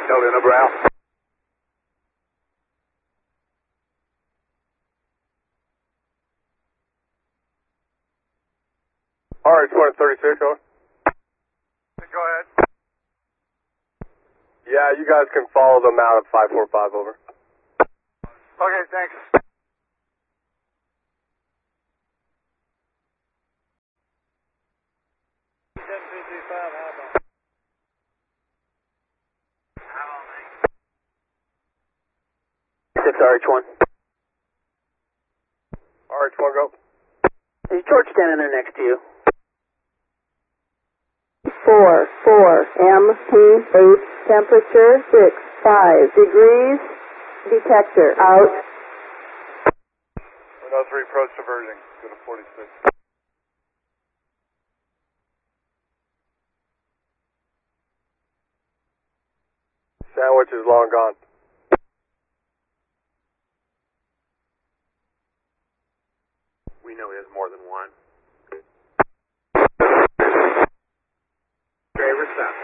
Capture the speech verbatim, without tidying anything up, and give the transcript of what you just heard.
Delta number out. R H one thirty-six, over. Go ahead. Yeah, you guys can follow them out at five four five, over. Okay, thanks. six R H one. R H one, go. Is George standing there next to you? Four, four, M P eight, temperature six, five degrees, detector out. Renault three, approach diverging, go to forty-six. Sandwich is long gone. We know he has more than one. Driver stop.